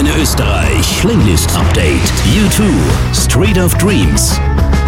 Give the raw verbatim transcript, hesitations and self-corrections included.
Österreich Playlist Update. U zwei Street of Dreams.